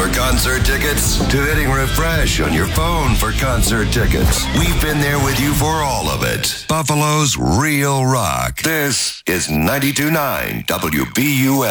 for concert tickets to hitting refresh on your phone for concert tickets. We've been there with you for all of it. Buffalo's Real Rock. This is 92.9 WBUS.